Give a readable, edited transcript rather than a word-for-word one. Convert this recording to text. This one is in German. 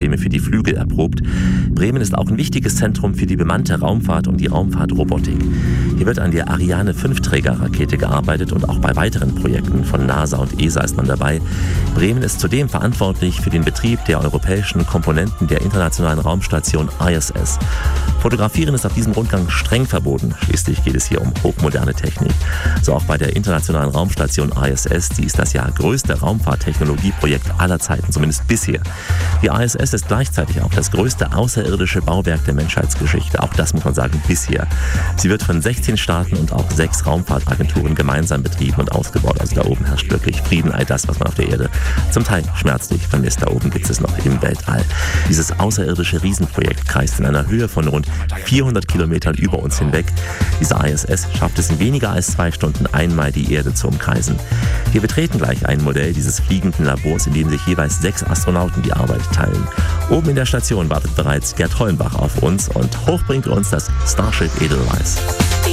Startsysteme für die Flügel erprobt. Bremen ist auch ein wichtiges Zentrum für die bemannte Raumfahrt und die Raumfahrtrobotik. Hier wird an der Ariane 5-Trägerrakete gearbeitet und auch bei weiteren Projekten von NASA und ESA ist man dabei. Bremen ist zudem verantwortlich für den Betrieb der europäischen Komponenten der internationalen Raumstation ISS. Fotografieren ist auf diesem Rundgang streng verboten. Schließlich geht es hier um hochmoderne Technik. So auch bei der internationalen Raumstation ISS, die ist das ja größte Raumfahrttechnologieprojekt aller Zeiten, zumindest bisher. Die ISS ist gleichzeitig auch das größte außerirdische Bauwerk der Menschheitsgeschichte. Auch das muss man sagen, bisher. Sie wird von 16 Staaten und auch 6 Raumfahrtagenturen gemeinsam betrieben und ausgebaut. Also da oben herrscht wirklich Frieden, all das, was man auf der Erde zum Teil schmerzlich vermisst. Da oben gibt es noch im Weltall. Dieses außerirdische Riesenprojekt kreist in einer Höhe von rund 400 Kilometern über uns hinweg. Diese ISS schafft es in weniger als 2 Stunden einmal die Erde zu umkreisen. Wir betreten gleich ein Modell dieses fliegenden Labors, in dem sich jeweils 6 Astronauten die Arbeit teilen. Oben in der Station wartet bereits Gerd Hollenbach auf uns und hoch bringt uns das Starship Edelweiss.